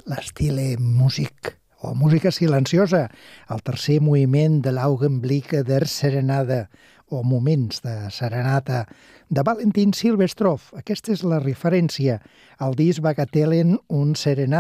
L'Stille Musik, o música silenciosa, el tercer moviment de l'Augenblicke der Serenade, o moments de serenata, de Valentin Silvestrov. Aquesta és la referència al disc Bagatellen und Serenade,